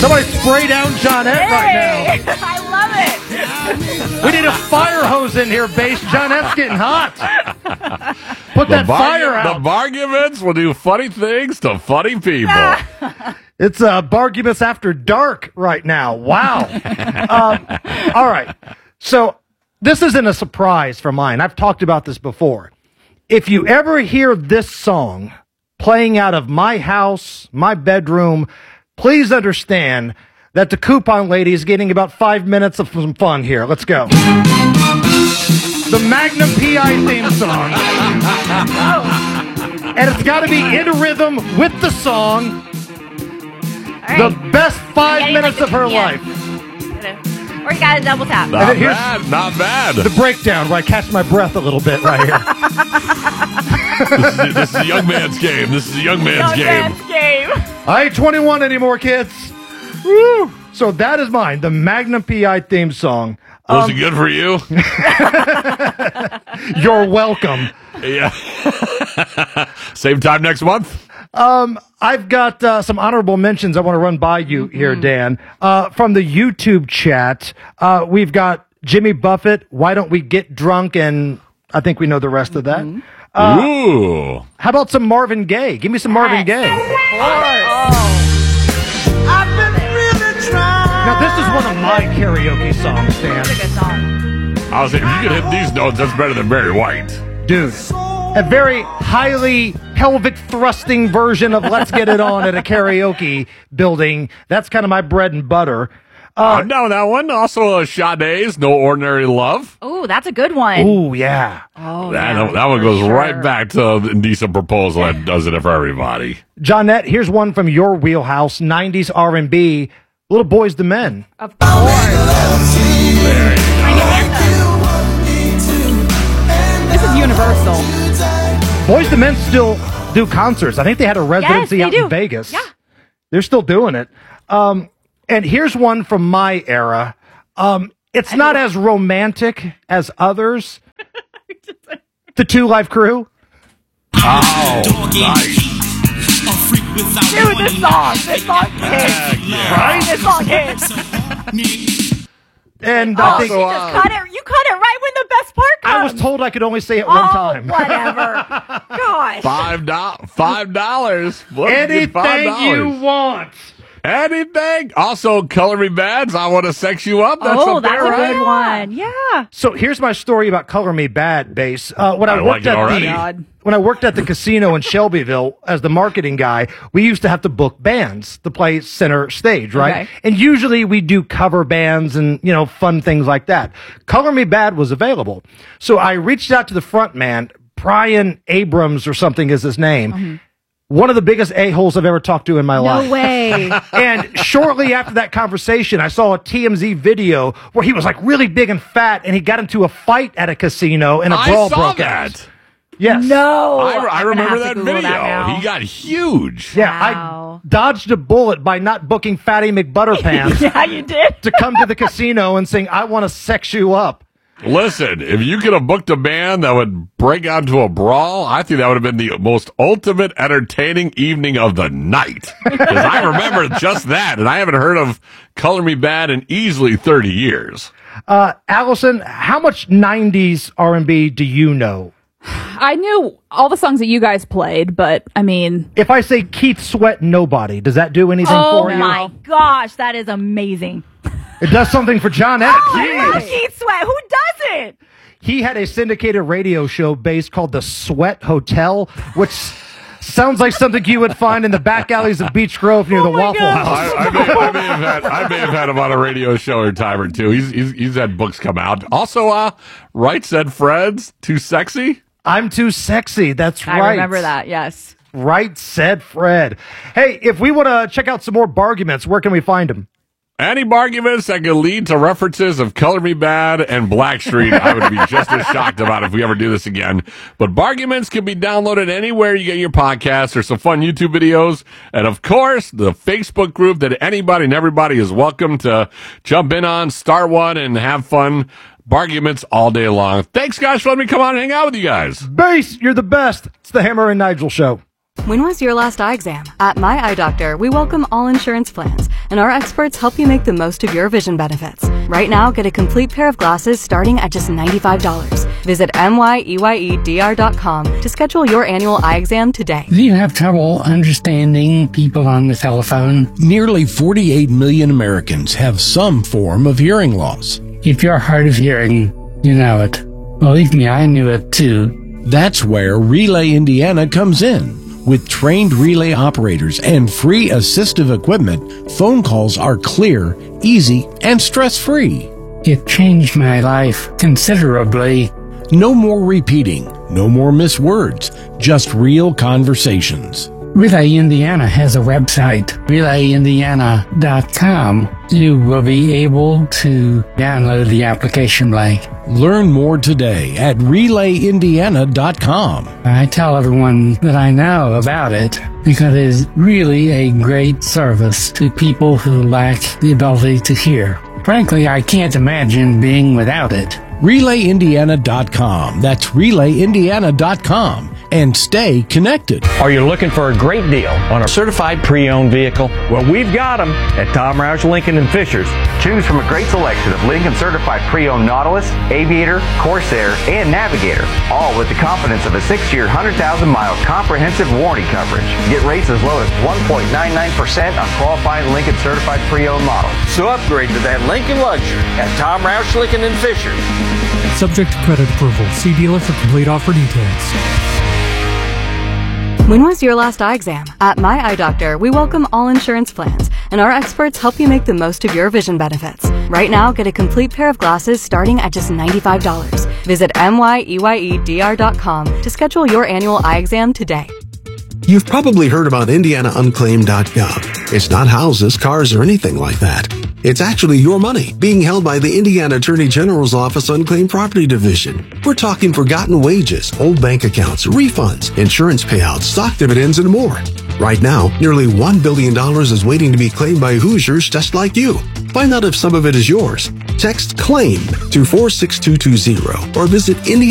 Somebody spray down Johnette right now. I love it. We need a fire hose in here, Bass. Johnette's getting hot. Put that fire out. The Barguments will do funny things to funny people. It's Barguments After Dark right now. Wow. All right. So this isn't a surprise for mine. I've talked about this before. If you ever hear this song playing out of my house, my bedroom, please understand that the coupon lady is getting about 5 minutes of some fun here. Let's go. The Magnum PI theme song. And it's got to be in rhythm with the song. Right. The best 5 minutes of her life. Or you got a double tap. Not bad, not bad. The breakdown where I catch my breath a little bit right here. This is a young man's game. This is a young man's game. I ain't 21 anymore, kids. Woo. So that is mine, the Magnum PI theme song. Was it good for you? You're welcome. Yeah. Same time next month? I've got some honorable mentions I want to run by you here, Dan. From the YouTube chat, we've got Jimmy Buffett, Why Don't We Get Drunk? And I think we know the rest of that. Ooh. How about some Marvin Gaye? Give me some Marvin Gaye. I've been really trying. Now, this is one of my karaoke songs, Dan. That's a good song. I was saying, if you could hit these notes, that's better than Barry White. Dude, a very highly pelvic thrusting version of Let's Get It On at a karaoke building. That's kind of my bread and butter. I'm down with that one. Also, Sade's No Ordinary Love. Oh, that's a good one. Oh, yeah. Oh, That one goes right back to the Indecent Proposal. That does it for everybody. Johnette, here's one from your wheelhouse, 90s R&B, Little Boys to Men. Of course. This is universal. Boys to Men still do concerts. I think they had a residency out in Vegas. Yeah. They're still doing it. And here's one from my era. It's not as romantic as others. The Two Live Crew. Oh, nice. Dude, this song hits. Right? This song hits. And I think You just cut it. You cut it right when the best part comes. I was told I could only say it one time. Whatever. Gosh. $5. Look, Anything $5. you want. Anything. Also, Color Me Bad's I Want to Sex You Up. That's up that's there, a right? good one. Yeah. So here's my story about Color Me Bad, Bass. When I like it already. when I worked at the casino in Shelbyville as the marketing guy, we used to have to book bands to play center stage, right? Okay. And usually we do cover bands and, fun things like that. Color Me Bad was available. So I reached out to the front man, Brian Abrams or something is his name. One of the biggest a-holes I've ever talked to in my life. No way. And shortly after that conversation, I saw a TMZ video where he was like really big and fat and he got into a fight at a casino and a brawl broke out. Yes. No. I remember that Google video. that now. He got huge. Yeah, Wow. I dodged a bullet by not booking Fatty McButterpants Yeah, you did. to come to the casino and sing, I want to sex you up. Listen, if you could have booked a band that would break out into a brawl, I think that would have been the most ultimate entertaining evening of the night. Because I remember just that, and I haven't heard of Color Me Bad in easily 30 years. Allison, how much 90s R&B do you know? I knew all the songs that you guys played, but I mean, If I say Keith Sweat, Nobody, does that do anything Oh for you? my gosh, that is amazing. It does something for John X. I love Keith Sweat. Who doesn't? He had a syndicated radio show based called The Sweat Hotel, which sounds like something you would find in the back alleys of Beach Grove near the Waffle House. I may have had him on a radio show or time or two. He's had books come out. Also, Right Said Fred's Too Sexy. I'm Too Sexy. That's right. I remember that. Yes. Right Said Fred. Hey, if we want to check out some more Barguments, where can we find them? Any arguments that could lead to references of Color Me Bad and Blackstreet, I would be just as shocked about if we ever do this again. But Barguments can be downloaded anywhere you get your podcasts. There's some fun YouTube videos. And, of course, the Facebook group that anybody and everybody is welcome to jump in on, start one, and have fun. Barguments all day long. Thanks, guys, for letting me come on and hang out with you guys. Bass, you're the best. It's the Hammer and Nigel Show. When was your last eye exam? At My Eye Doctor, we welcome all insurance plans. and our experts help you make the most of your vision benefits. Right now, get a complete pair of glasses starting at just $95. Visit MYEYEDR.com to schedule your annual eye exam today. Do you have trouble understanding people on the telephone? Nearly 48 million Americans have some form of hearing loss. If you're hard of hearing, you know it. Believe me, I knew it too. That's where Relay Indiana comes in. With trained relay operators and free assistive equipment, phone calls are clear, easy, and stress-free. It changed my life considerably. No more repeating, no more missed words, just real conversations. Relay Indiana has a website, relayindiana.com. You will be able to download the application link. Learn more today at relayindiana.com. I tell everyone that I know about it because it is really a great service to people who lack the ability to hear. Frankly, I can't imagine being without it. relayindiana.com. That's relayindiana.com. And stay connected. Are you looking for a great deal on a certified pre-owned vehicle? Well, we've got them at Tom Roush Lincoln and Fishers. Choose from a great selection of Lincoln certified pre-owned Nautilus, Aviator, Corsair, and Navigator, all with the confidence of a 6-year, 100,000-mile comprehensive warranty coverage. Get rates as low as 1.99% on qualifying Lincoln certified pre-owned models. So upgrade to that Lincoln luxury at Tom Roush Lincoln and Fishers. Subject to credit approval. See dealer for complete offer details. When was your last eye exam? At My Eye Doctor, we welcome all insurance plans, and our experts help you make the most of your vision benefits. Right now, get a complete pair of glasses starting at just $95. Visit MYEYEDR.com to schedule your annual eye exam today. You've probably heard about IndianaUnclaimed.gov. It's not houses, cars, or anything like that. It's actually your money being held by the Indiana Attorney General's Office Unclaimed Property Division. We're talking forgotten wages, old bank accounts, refunds, insurance payouts, stock dividends, and more. Right now, nearly $1 billion is waiting to be claimed by Hoosiers just like you. Find out if some of it is yours. Text CLAIM to 46220 or visit Indiana